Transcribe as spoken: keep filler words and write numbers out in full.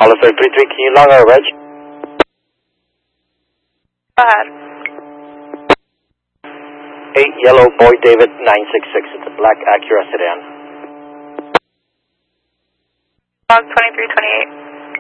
Hollow three three, can you log our reg? Go ahead. eight Yellow Boy David nine six six. It's a black Acura sedan. Log twenty-three twenty-eight.